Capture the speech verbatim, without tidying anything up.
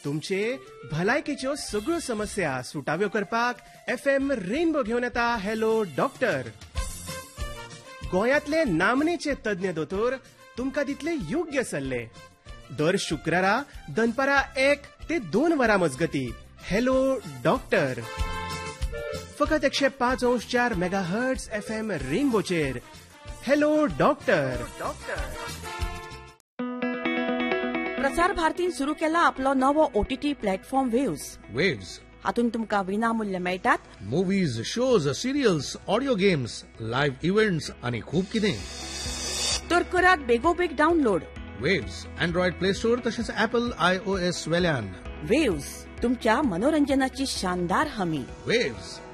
तुमचे भलायकेच्यो सगळ्यो समस्या सुटाव्यो करपाक एफ एम रेनबो घेवन येता हॅलो डॉक्टर. गोंयांतले नामनेचे तज्ञ दोतोर तुमकां दितले योग्य सल्ले. दर शुक्रारा दनपारा एक ते दोन वरां मजगती हॅलो डॉक्टर. फकत एकशे पाच अंश चार mega hertz F M रेनबोचेर hello doctor. प्रसार भारतीन सुरू केला आपलो नवो ओटीटी प्लॅटफॉर्म वेव्स. वेव्स हातून तुमकां विनामूल्य मेळटात movies, shows, serials, audio games, live events आणि खूप कितें. तर करात बेगोबेग download. Waves Android play store तसेच ऍपल आयओएस वेल्यान. वेव्स तुमच्या मनोरंजनाची शानदार हमी. वेव्स